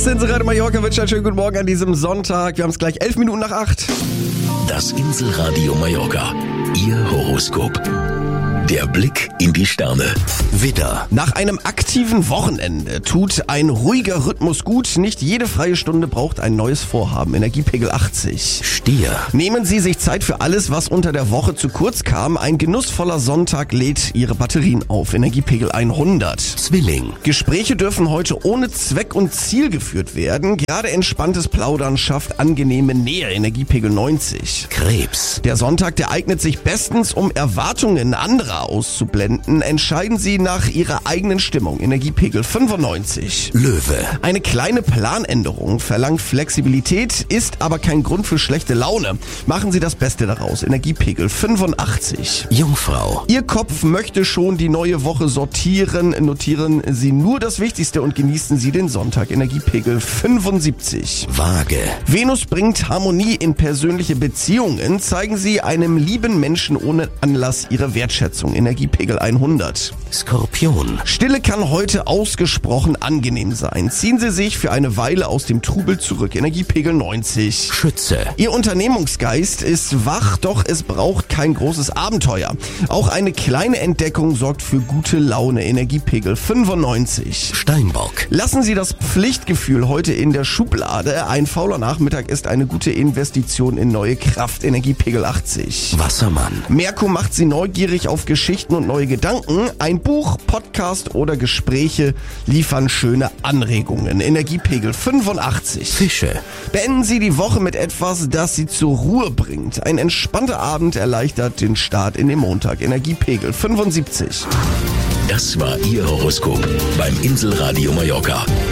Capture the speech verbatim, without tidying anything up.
Inselradio Mallorca wünscht einen schönen guten Morgen an diesem Sonntag. Wir haben es gleich elf Minuten nach acht. Das Inselradio Mallorca, Ihr Horoskop. Der Blick in die Sterne. Widder. Nach einem aktiven Wochenende tut ein ruhiger Rhythmus gut. Nicht jede freie Stunde braucht ein neues Vorhaben. Energiepegel achtzig. Stier. Nehmen Sie sich Zeit für alles, was unter der Woche zu kurz kam. Ein genussvoller Sonntag lädt Ihre Batterien auf. Energiepegel hundert. Zwilling. Gespräche dürfen heute ohne Zweck und Ziel geführt werden. Gerade entspanntes Plaudern schafft angenehme Nähe. Energiepegel neunzig. Krebs. Der Sonntag, der eignet sich bestens, um Erwartungen anderer auszublenden. Entscheiden Sie nach Ihrer eigenen Stimmung. Energiepegel fünfundneunzig. Löwe. Eine kleine Planänderung verlangt Flexibilität, ist aber kein Grund für schlechte Laune. Machen Sie das Beste daraus. Energiepegel fünfundachtzig. Jungfrau. Ihr Kopf möchte schon die neue Woche sortieren. Notieren Sie nur das Wichtigste und genießen Sie den Sonntag. Energiepegel fünfundsiebzig. Waage. Venus bringt Harmonie in persönliche Beziehungen. Zeigen Sie einem lieben Menschen ohne Anlass Ihre Wertschätzung. Energiepegel hundert. Skorpion. Stille kann heute ausgesprochen angenehm sein. Ziehen Sie sich für eine Weile aus dem Trubel zurück. Energiepegel neunzig. Schütze. Ihr Unternehmungsgeist ist wach, doch es braucht kein großes Abenteuer. Auch eine kleine Entdeckung sorgt für gute Laune. Energiepegel fünfundneunzig. Steinbock. Lassen Sie das Pflichtgefühl heute in der Schublade. Ein fauler Nachmittag ist eine gute Investition in neue Kraft. Energiepegel achtzig. Wassermann. Merkur macht Sie neugierig auf Geschichten und neue Gedanken. Ein Buch, Podcast oder Gespräche liefern schöne Anregungen. Energiepegel fünfundachtzig. Fische. Beenden Sie die Woche mit etwas, das Sie zur Ruhe bringt. Ein entspannter Abend erleichtert den Start in den Montag. Energiepegel fünfundsiebzig. Das war Ihr Horoskop beim Inselradio Mallorca.